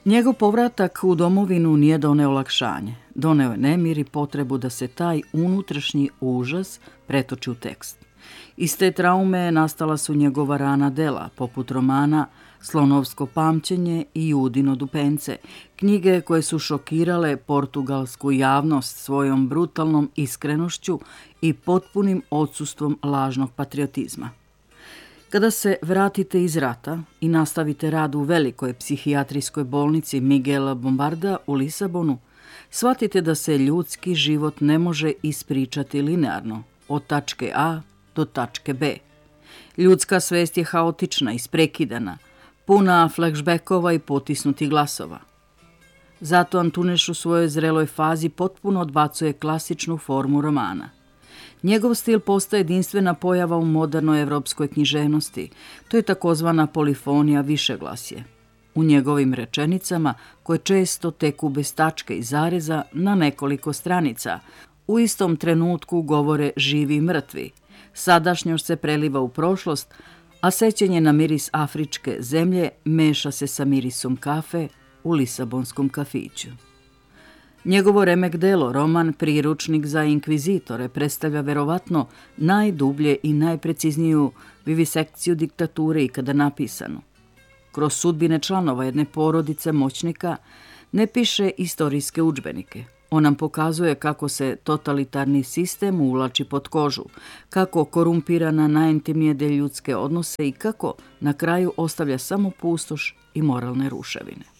Njegov povratak u domovinu nije doneo olakšanje. Doneo je nemir i potrebu da se taj unutrašnji užas pretoči u tekst. Iz te traume nastala su njegova rana dela, poput romana Slonovsko pamćenje i Judino dupence, knjige koje su šokirale portugalsku javnost svojom brutalnom iskrenošću i potpunim odsustvom lažnog patriotizma. Kada se vratite iz rata i nastavite rad u velikoj psihijatrijskoj bolnici Miguela Bombarda u Lisabonu, shvatite da se ljudski život ne može ispričati linearno, od tačke A do tačke B. Ljudska svest je haotična, isprekidana, puna flashbackova i potisnutih glasova. Zato Antunes u svojoj zreloj fazi potpuno odbacuje klasičnu formu romana. Njegov stil postaje jedinstvena pojava u modernoj evropskoj književnosti. To je takozvana polifonija višeglasje. U njegovim rečenicama, koje često teku bez tačke i zareza na nekoliko stranica, u istom trenutku govore živi i mrtvi. Sadašnjost se preliva u prošlost, a sećanje na miris afričke zemlje meša se sa mirisom kafe u lisabonskom kafiću. Njegovo remek delo, roman Priručnik za inkvizitore, predstavlja verovatno najdublje i najprecizniju vivisekciju diktature ikada napisanu. Kroz sudbine članova jedne porodice moćnika ne piše istorijske udžbenike. On nam pokazuje kako se totalitarni sistem uvlači pod kožu, kako korumpira na najintimnije ljudske odnose i kako na kraju ostavlja samo pustoš i moralne ruševine.